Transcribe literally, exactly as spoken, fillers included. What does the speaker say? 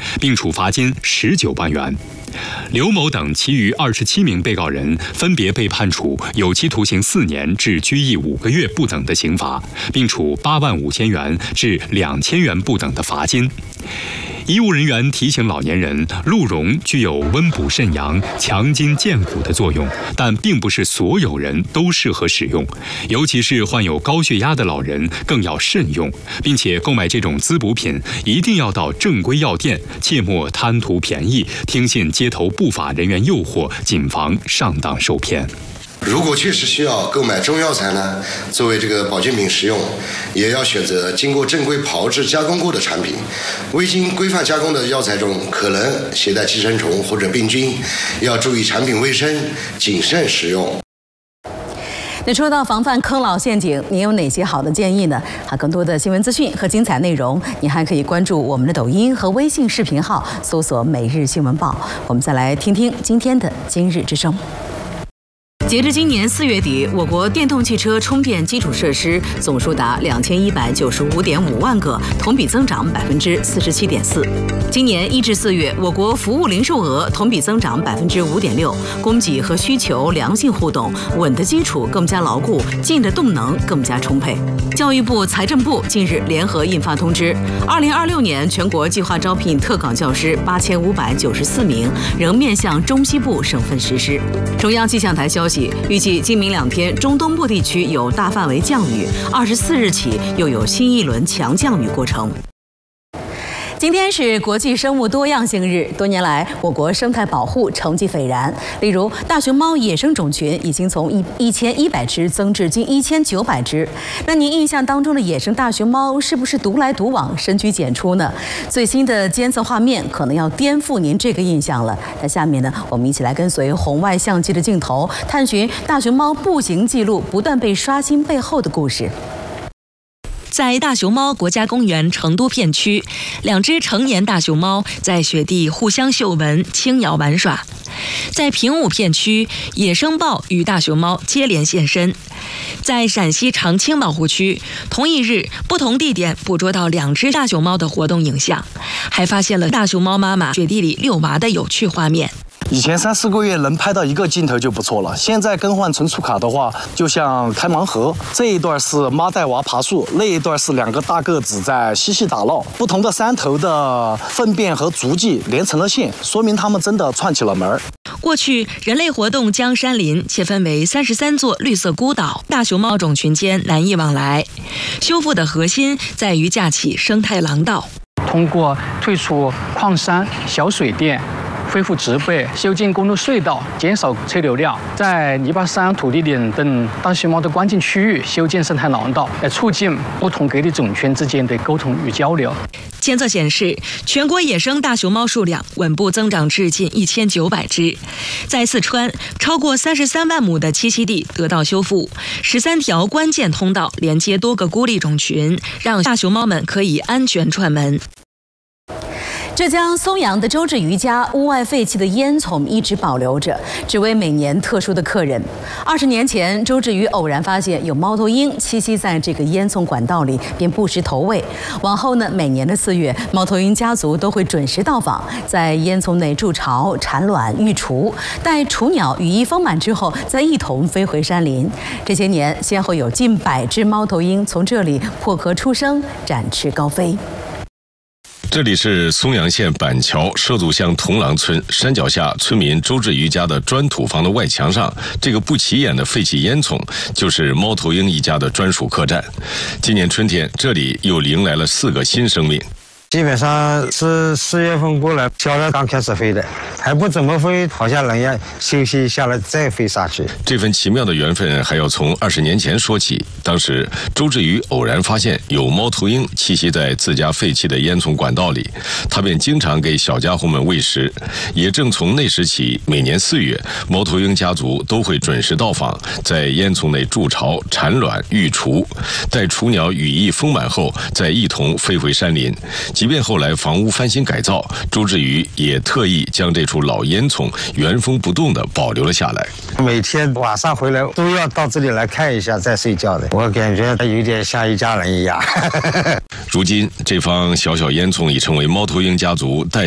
并处罚金十九万元。刘某等其余二十七名被告人分别被判处有期徒刑四年至拘役五个月不等的刑罚，并处八万五千元至两千元不等的罚金。医务人员提醒老年人，鹿茸具有温补肾阳、强筋健骨的作用，但并不是所有人都适合使用，尤其是患有高血压的老人更要慎用，并且购买这种滋补品一定要到正规药店，切莫贪图便宜，听信街头不法人员诱惑，谨防上当受骗。 如果确实需要购买中药材呢，作为这个保健品使用，也要选择经过正规炮制加工过的产品。未经规范加工的药材中可能携带寄生虫或者病菌，要注意产品卫生，谨慎使用。 那说到防范坑老陷阱，您有哪些好的建议呢？好，更多的新闻资讯和精彩内容，您还可以关注我们的抖音和微信视频号，搜索每日新闻报。我们再来听听今天的今日之声。截至今年四月底，我国电动汽车充电基础设施总数达两千一百九十五点五万个，同比增长百分之四十七点四。今年一至四月，我国服务零售额同比增长百分之五点六，供给和需求良性互动，稳的基础更加牢固，进的动能更加充沛。教育部、财政部近日联合印发通知，二零二六年全国计划招聘特岗教师八千五百九十四名，仍面向中西部省份实施。中央气象台消息，预计今明两天中东部地区有大范围降雨，二十四日起又有新一轮强降雨过程。今天是国际生物多样性日，多年来我国生态保护成绩斐然。例如，大熊猫野生种群已经从一一千一百只增至近一千九百只。那您印象当中的野生大熊猫是不是独来独往、深居简出呢？最新的监测画面可能要颠覆您这个印象了。那下面呢，我们一起来跟随红外相机的镜头，探寻大熊猫步行记录不断被刷新背后的故事。在大熊猫国家公园成都片区，两只成年大熊猫在雪地互相嗅闻、轻摇玩耍。在平武片区，野生豹与大熊猫接连现身。在陕西长青保护区，同一日不同地点捕捉到两只大熊猫的活动影像，还发现了大熊猫妈妈雪地里遛娃的有趣画面。 以前三四个月能拍到一个镜头就不错了，现在更换存储卡的话，就像开盲盒。这一段是妈带娃爬树，那一段是两个大个子在嬉戏打闹，不同的山头的粪便和足迹连成了线，说明他们真的串起了门。 过去，人类活动将山林切分为三十三座绿色孤岛，大熊猫种群间难以往来。修复的核心在于架起生态廊道， 通过退出矿山、小水电。恢复植被，修建公路隧道，减少车流量，在泥巴山、土地岭等大熊猫的关键区域修建生态廊道，来促进不同各地种群之间的沟通与交流。 监测显示，全国野生大熊猫数量稳步增长至近一千九百只。在四川，超过三十三万亩的栖息地得到修复，十三条关键通道连接多个孤立种群，让大熊猫们可以安全串门。浙江松阳的周至瑜家屋外废弃的烟囱一直保留着，只为每年特殊的客人。二十年前，周至瑜偶然发现有猫头鹰栖息在这个烟囱管道里，便不时投喂。往后呢，每年的四月，猫头鹰家族都会准时到访，在烟囱内筑巢、产卵、育雏，待雏鸟羽翼丰满之后，再一同飞回山林。这些年，先后有近百只猫头鹰从这里破壳出生，展翅高飞。 这里是松阳县板桥社祖乡同郎村山脚下村民周至瑜家的砖土房的外墙上，这个不起眼的废弃烟囱就是猫头鹰一家的专属客栈。今年春天，这里又迎来了四个新生命。 基本上是四月份过来，小的刚开始飞的，还不怎么飞，好像人家休息一下了再飞下去。 这份奇妙的缘分还要从二十年前说起。当时周至瑜偶然发现有猫头鹰栖息在自家废弃的烟囱管道里，他便经常给小家伙们喂食。也正从那时起，每年四月，猫头鹰家族都会准时到访，在烟囱内筑巢、产卵、育雏，待雏鸟羽翼丰满后，再一同飞回山林。即便后来房屋翻新改造，周至瑜也特意将这处老烟囱原封不动地保留了下来。 每天晚上回来都要到这里来看一下再睡觉的，我感觉有点像一家人一样。 如今，这方小小烟囱已成为猫头鹰家族代